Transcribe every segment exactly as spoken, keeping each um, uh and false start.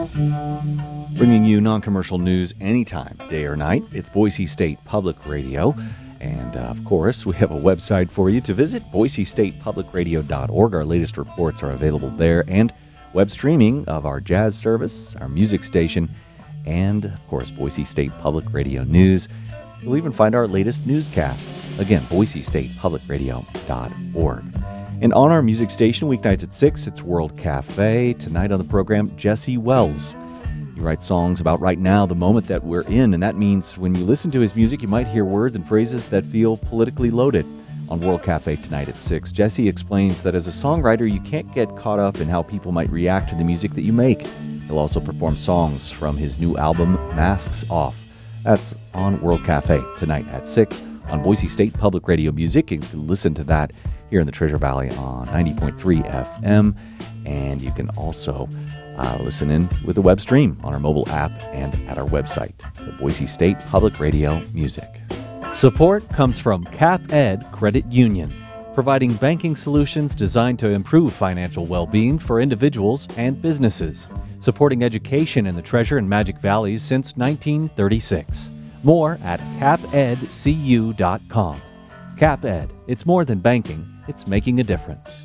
Bringing you non-commercial news anytime, day or night. It's Boise State Public Radio. And, uh, of course, we have a website for you to visit, boise state public radio dot org. Our latest reports are available there, and web streaming of our jazz service, our music station, and, of course, Boise State Public Radio News. You'll even find our latest newscasts. Again, boise state public radio dot org. And on our music station, weeknights at six, it's World Cafe. Tonight on the program, Jesse Wells. He writes songs about right now, the moment that we're in, and that means when you listen to his music, you might hear words and phrases that feel politically loaded. On World Cafe tonight at six, Jesse explains that as a songwriter, you can't get caught up in how people might react to the music that you make. He'll also perform songs from his new album, Masks Off. That's on World Cafe tonight at six on Boise State Public Radio Music. You can listen to that here in the Treasure Valley on ninety point three F M. And you can also uh, listen in with a web stream on our mobile app and at our website, the Boise State Public Radio Music. Support comes from CapEd Credit Union, providing banking solutions designed to improve financial well-being for individuals and businesses, supporting education in the Treasure and Magic Valleys since nineteen thirty-six. More at cap ed c u dot com. CapEd, it's more than banking, it's making a difference.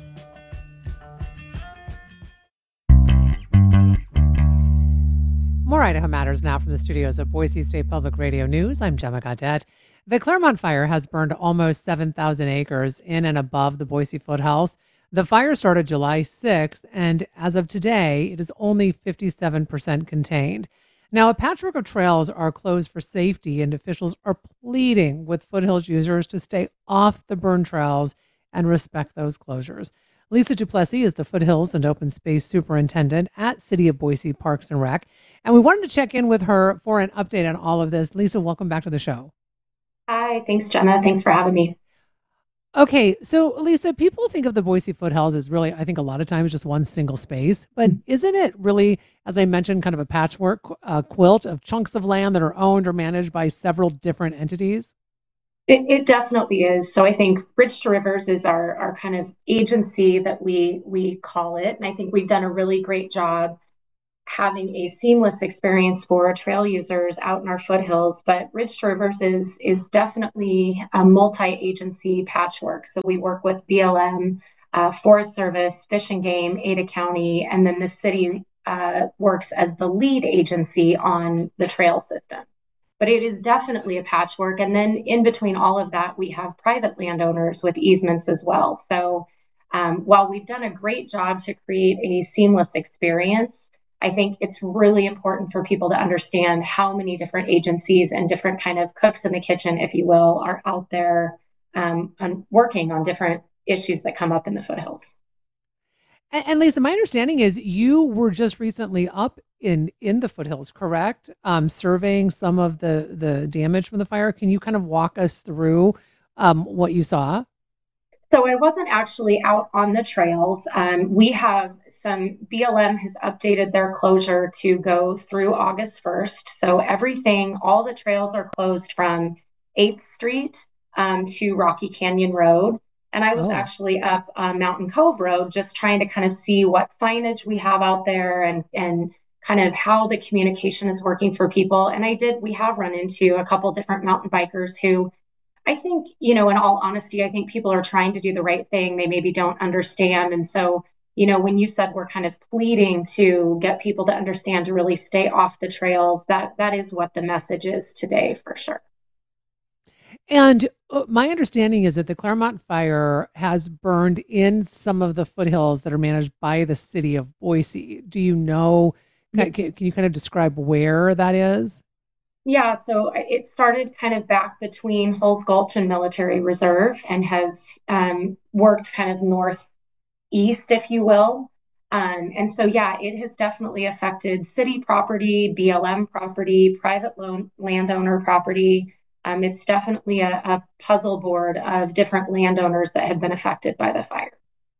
More Idaho Matters now from the studios of Boise State Public Radio News. I'm Gemma Gaudette. The Claremont Fire has burned almost seven thousand acres in and above the Boise foothills. The fire started July sixth, and as of today, it is only fifty-seven percent contained. Now, a patchwork of trails are closed for safety, and officials are pleading with foothills users to stay off the burn trails and respect those closures. Lisa Duplessis is the Foothills and Open Space Superintendent at City of Boise Parks and Rec, and we wanted to check in with her for an update on all of this. Lisa, welcome back to the show. Hi, thanks, Gemma. Thanks for having me. Okay, so Lisa, people think of the Boise foothills as really, I think a lot of times just one single space, but isn't it really, as I mentioned, kind of a patchwork uh, quilt of chunks of land that are owned or managed by several different entities? It, it definitely is. So I think Bridge to Rivers is our, our kind of agency that we we call it. And I think we've done a really great job having a seamless experience for trail users out in our foothills. But Bridge to Rivers is, is definitely a multi-agency patchwork. So we work with B L M, uh, Forest Service, Fish and Game, Ada County, and then the city uh, works as the lead agency on the trail system. But it is definitely a patchwork. And then in between all of that, we have private landowners with easements as well. So um, while we've done a great job to create a seamless experience, I think it's really important for people to understand how many different agencies and different kind of cooks in the kitchen, if you will, are out there um, on working on different issues that come up in the foothills. And, and Lisa, my understanding is you were just recently up in in the foothills, correct? Um, surveying some of the the damage from the fire. Can you kind of walk us through um, what you saw? So I wasn't actually out on the trails. Um, we have some, B L M has updated their closure to go through August first. So everything, all the trails are closed from eighth Street um, to Rocky Canyon Road. And I was Oh. actually up on Mountain Cove Road, just trying to kind of see what signage we have out there and, and kind of how the communication is working for people. And I did, we have run into a couple different mountain bikers who I think, you know, in all honesty, I think people are trying to do the right thing. They maybe don't understand. And so, you know, when you said we're kind of pleading to get people to understand to really stay off the trails, that that is what the message is today for sure. And uh, my understanding is that the Claremont Fire has burned in some of the foothills that are managed by the city of Boise. Do you know, can, can you kind of describe where that is? Yeah, so it started kind of back between Hulls Gulch and Military Reserve and has um, worked kind of northeast, if you will. Um, and so, yeah, it has definitely affected city property, B L M property, private loan, landowner property. Um, it's definitely a, a puzzle board of different landowners that have been affected by the fire.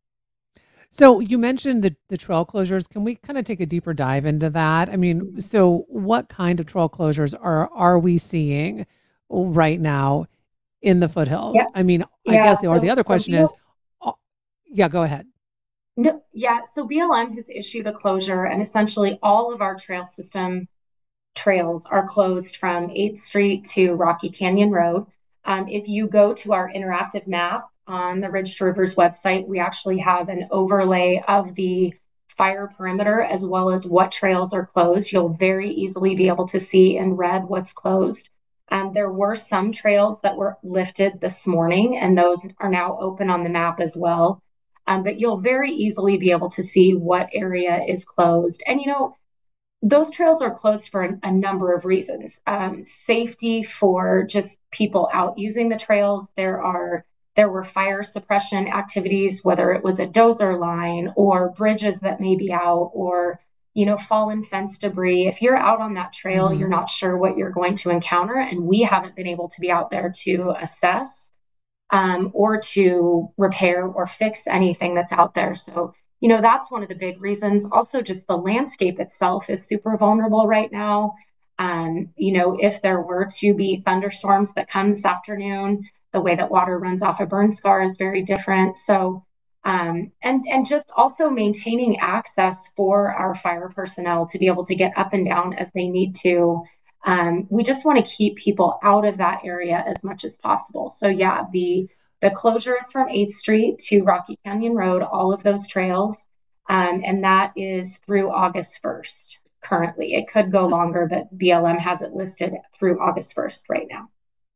So you mentioned the, the trail closures. Can we kind of take a deeper dive into that? I mean, so what kind of trail closures are are we seeing right now in the foothills? Yeah. I mean, I Yeah, guess, or so- the other so question you- is, oh, yeah, go ahead. No, yeah, so B L M has issued a closure, and essentially all of our trail system trails are closed from eighth Street to Rocky Canyon Road. Um, if you go to our interactive map on the Ridge to Rivers website, we actually have an overlay of the fire perimeter as well as what trails are closed. You'll very easily be able to see in red what's closed. Um, there were some trails that were lifted this morning, and those are now open on the map as well. Um, but you'll very easily be able to see what area is closed. And you know, those trails are closed for a, a number of reasons. Um, safety for just people out using the trails. There are there were fire suppression activities, whether it was a dozer line or bridges that may be out, or you know, fallen fence debris. If you're out on that trail, Mm-hmm. you're not sure what you're going to encounter, and we haven't been able to be out there to assess um, or to repair or fix anything that's out there. So, you know, that's one of the big reasons. Also, just the landscape itself is super vulnerable right now. Um, you know, if there were to be thunderstorms that come this afternoon, the way that water runs off a burn scar is very different. So, um, and and just also maintaining access for our fire personnel to be able to get up and down as they need to. Um, we just want to keep people out of that area as much as possible. So yeah, the the closures from eighth Street to Rocky Canyon Road, all of those trails, um, and that is through August first currently. It could go longer, but B L M has it listed through August first right now.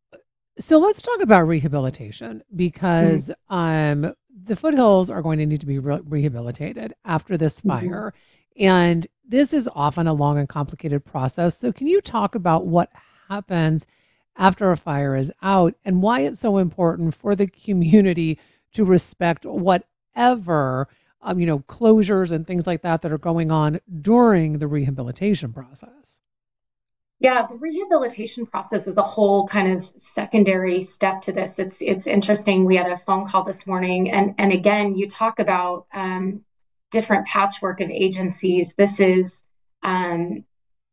So let's talk about rehabilitation because Mm-hmm. um, the foothills are going to need to be re- rehabilitated after this Mm-hmm. fire. And this is often a long and complicated process. So, can you talk about what happens after a fire is out and why it's so important for the community to respect whatever, um, you know, closures and things like that that are going on during the rehabilitation process? Yeah, the rehabilitation process is a whole kind of secondary step to this. It's it's interesting. We had a phone call this morning, and and again, you talk about um, different patchwork of agencies. This is um,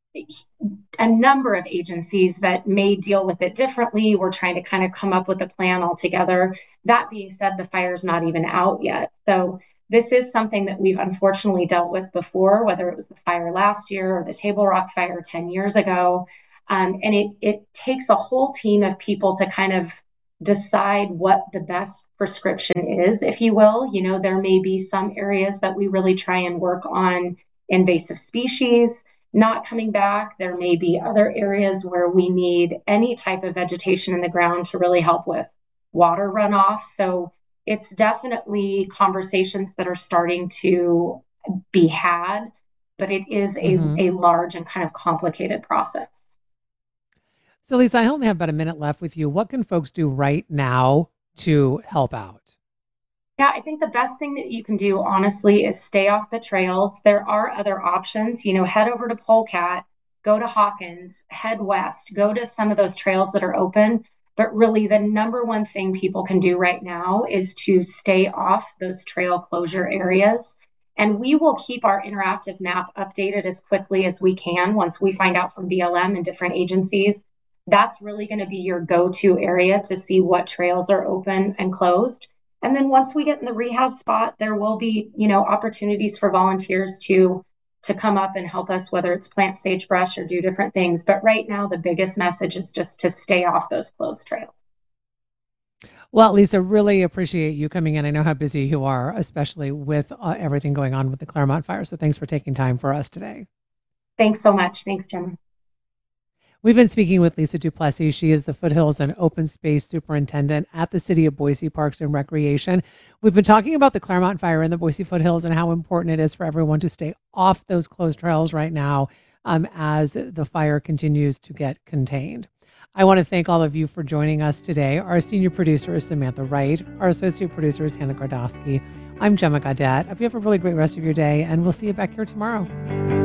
a number of agencies that may deal with it differently. We're trying to kind of come up with a plan altogether. That being said, the fire's not even out yet. So this is something that we've unfortunately dealt with before, whether it was the fire last year or the Table Rock fire ten years ago. Um, and it, it takes a whole team of people to kind of decide what the best prescription is, if you will. You know, there may be some areas that we really try and work on invasive species not coming back. There may be other areas where we need any type of vegetation in the ground to really help with water runoff. So it's definitely conversations that are starting to be had, but it is a, hmm a large and kind of complicated process. So, Lisa, I only have about a minute left with you. What can folks do right now to help out? Yeah, I think the best thing that you can do, honestly, is stay off the trails. There are other options. You know, head over to Polecat, go to Hawkins, head west, go to some of those trails that are open. But really, the number one thing people can do right now is to stay off those trail closure areas. And we will keep our interactive map updated as quickly as we can once we find out from B L M and different agencies. That's really going to be your go to area to see what trails are open and closed. And then once we get in the rehab spot, there will be, you know, opportunities for volunteers to to come up and help us, whether it's plant sagebrush or do different things. But right now, the biggest message is just to stay off those closed trails. Well, Lisa, really appreciate you coming in. I know how busy you are, especially with uh, everything going on with the Claremont fire. So thanks for taking time for us today. Thanks so much. Thanks, Jim. We've been speaking with Lisa Duplessis. She is the Foothills and Open Space Superintendent at the City of Boise Parks and Recreation. We've been talking about the Claremont fire in the Boise foothills and how important it is for everyone to stay off those closed trails right now um, as the fire continues to get contained. I want to thank all of you for joining us today. Our senior producer is Samantha Wright. Our associate producer is Hannah Gardowski. I'm Gemma Gaudette. I hope you have a really great rest of your day, and we'll see you back here tomorrow.